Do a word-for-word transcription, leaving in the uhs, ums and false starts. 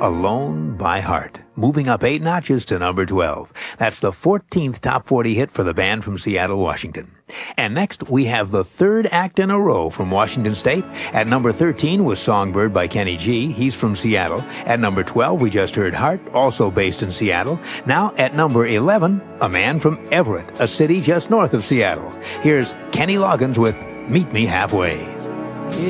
Alone by Heart, moving up eight notches to number twelve. That's the fourteenth top forty hit for the band from Seattle, Washington. And next, we have the third act in a row from Washington State. At number thirteen was Songbird by Kenny G. He's from Seattle. At number twelve, we just heard Heart, also based in Seattle. Now, at number eleven, a man from Everett, a city just north of Seattle. Here's Kenny Loggins with Meet Me Halfway.